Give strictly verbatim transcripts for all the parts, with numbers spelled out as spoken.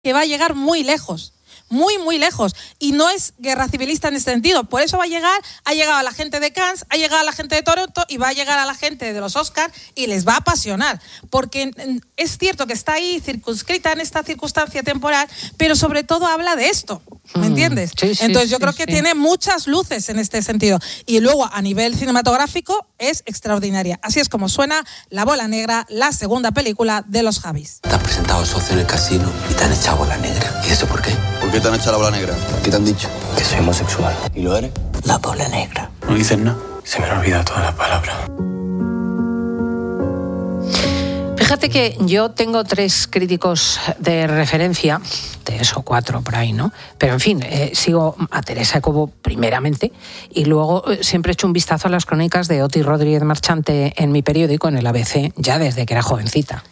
que va a llegar muy lejos. Muy, muy lejos. Y no es guerra civilista en ese sentido. Por eso va a llegar, ha llegado a la gente de Cannes, ha llegado a la gente de Toronto y va a llegar a la gente de los Oscars y les va a apasionar. Porque es cierto que está ahí circunscrita en esta circunstancia temporal, pero sobre todo habla de esto. ¿Me entiendes? Sí, sí, Entonces yo sí, creo que sí. tiene muchas luces en este sentido. Y luego a nivel cinematográfico es extraordinaria. Así es como suena La Bola Negra, la segunda película de los Javis. Te has presentado socio en el casino y te han echado bola negra. ¿Y eso por qué? ¿Por qué te han echado la bola negra? ¿Qué te han dicho? Que soy homosexual. ¿Y lo eres? La bola negra. No dices nada. Se me han olvidado todas las palabras. Fíjate que yo tengo tres críticos de referencia, tres o cuatro por ahí, ¿no? Pero en fin, eh, sigo a Teresa Cobo primeramente y luego eh, siempre he hecho un vistazo a las crónicas de Otis Rodríguez Marchante en mi periódico, en el A B C, ya desde que era jovencita.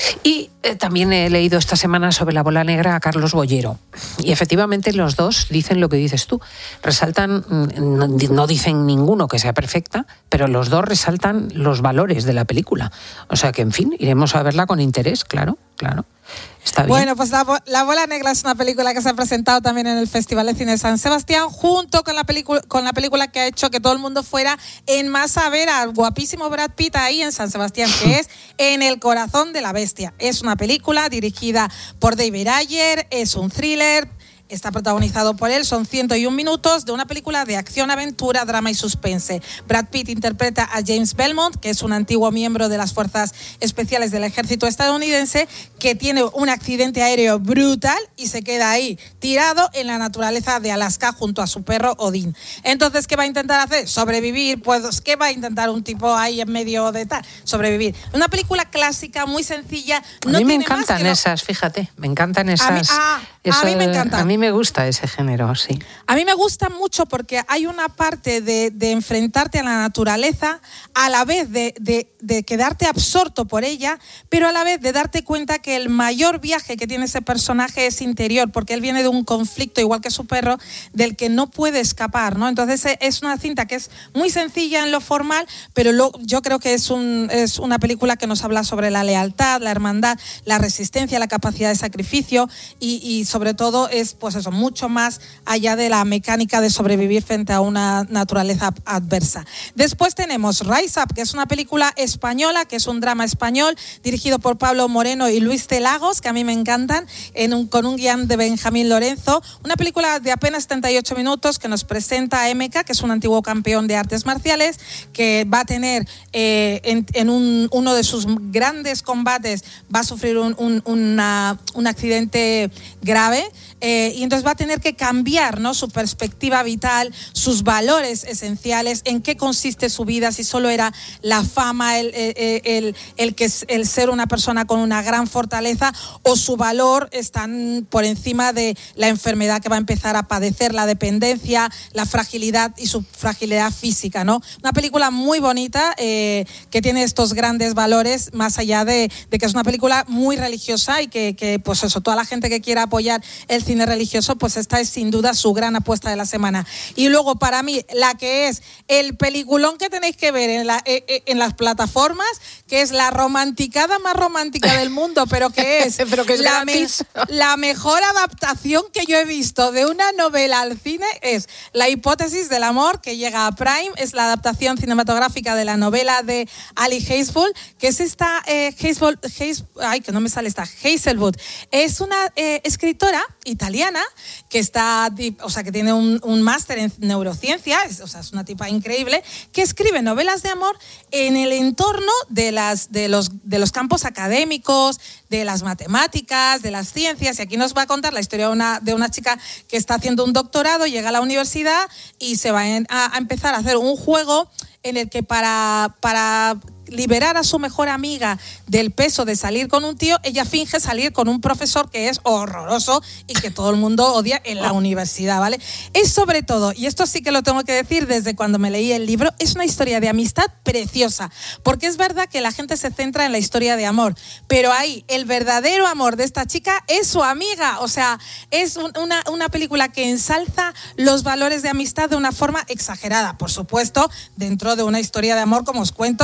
Y eh, también he leído esta semana sobre La Bola Negra a Carlos Bollero. Y efectivamente los dos dicen lo que dices tú. Resaltan, no, no dicen ninguno que sea perfecta, pero los dos resaltan los valores de la película. O sea que, en fin, iremos a verla con interés, claro, claro. Está bien. Bueno, pues la, la Bola Negra es una película que se ha presentado también en el Festival de Cine de San Sebastián, junto con la película con la película que ha hecho que todo el mundo fuera en masa a ver al guapísimo Brad Pitt ahí en San Sebastián, que es En el corazón de la bestia. Es una película dirigida por David Ayer, es un thriller. Está protagonizado por él, son ciento uno minutos de una película de acción, aventura, drama y suspense. Brad Pitt interpreta a James Belmont, que es un antiguo miembro de las Fuerzas Especiales del Ejército estadounidense, que tiene un accidente aéreo brutal y se queda ahí, tirado en la naturaleza de Alaska junto a su perro Odín. Entonces, ¿qué va a intentar hacer? Sobrevivir. Pues, ¿qué va a intentar un tipo ahí en medio de tal? Sobrevivir. Una película clásica, muy sencilla. No a mí me tiene encantan más que no... esas, fíjate, me encantan esas... A mí, ah, eso, a mí me encanta. A mí me gusta ese género, sí. A mí me gusta mucho porque hay una parte de, de enfrentarte a la naturaleza, a la vez de, de, de quedarte absorto por ella, pero a la vez de darte cuenta que el mayor viaje que tiene ese personaje es interior, porque él viene de un conflicto, igual que su perro, del que no puede escapar, ¿no? Entonces es una cinta que es muy sencilla en lo formal, pero lo, yo creo que es, un, es una película que nos habla sobre la lealtad, la hermandad, la resistencia, la capacidad de sacrificio y, y sobre todo es, pues eso, mucho más allá de la mecánica de sobrevivir frente a una naturaleza adversa. Después tenemos Rise Up, que es una película española, que es un drama español, dirigido por Pablo Moreno y Luis Telagos, que a mí me encantan, en un, con un guión de Benjamín Lorenzo. Una película de apenas setenta y ocho minutos que nos presenta a M K, que es un antiguo campeón de artes marciales, que va a tener eh, en, en un, uno de sus grandes combates, va a sufrir un, un, una, un accidente grave. Eh, y entonces va a tener que cambiar, ¿no?, su perspectiva vital, sus valores esenciales, en qué consiste su vida, si solo era la fama, el, el, el, el, que, el ser una persona con una gran fortaleza, o su valor están por encima de la enfermedad que va a empezar a padecer, la dependencia, la fragilidad y su fragilidad física, ¿no? Una película muy bonita eh, que tiene estos grandes valores, más allá de, de que es una película muy religiosa y que, que pues eso, toda la gente que quiera apoyar el cine religioso, pues esta es sin duda su gran apuesta de la semana. Y luego para mí, la que es el peliculón que tenéis que ver en, la, en las plataformas, que es la romanticada más romántica del mundo, pero que es, pero que es la, me, gratis. la mejor adaptación que yo he visto de una novela al cine, es La hipótesis del amor, que llega a Prime, es la adaptación cinematográfica de la novela de Ali Hazelwood, que es esta eh, Hazelwood, Hazel, ay, que no me sale esta, Hazelwood, es una eh, escritora italiana que está, o sea, que tiene un, un máster en neurociencia, es, o sea, es una tipa increíble, que escribe novelas de amor en el entorno de las de los de los campos académicos, de las matemáticas, de las ciencias, y aquí nos va a contar la historia de una de una chica que está haciendo un doctorado, llega a la universidad y se va a, a empezar a hacer un juego en el que para para liberar a su mejor amiga del peso de salir con un tío, ella finge salir con un profesor que es horroroso y que todo el mundo odia en la universidad, ¿vale? Es sobre todo, y esto sí que lo tengo que decir desde cuando me leí el libro, es una historia de amistad preciosa, porque es verdad que la gente se centra en la historia de amor, pero ahí el verdadero amor de esta chica es su amiga, o sea, es un, una, una película que ensalza los valores de amistad de una forma exagerada, por supuesto, dentro de una historia de amor, como os cuento, que es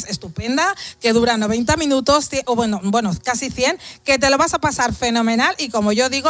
estupenda, que dura noventa minutos, o bueno, bueno, casi cien, que te lo vas a pasar fenomenal y como yo digo,